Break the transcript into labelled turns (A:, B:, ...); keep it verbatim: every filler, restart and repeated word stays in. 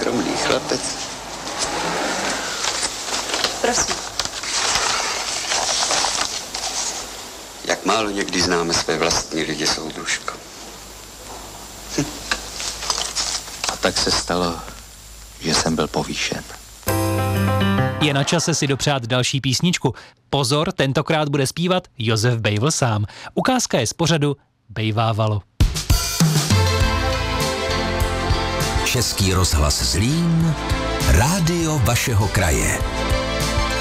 A: skromný chlapec.
B: Prosím.
A: Jak málo někdy známe své vlastní lidi, soudružko. Hm.
C: A tak se stalo, že jsem byl povýšen.
D: Je na čase si dopřát další písničku. Pozor, tentokrát bude zpívat Josef Bejvl sám. Ukázka je z pořadu Bejvávalo.
E: Český rozhlas Zlín, rádio vašeho kraje.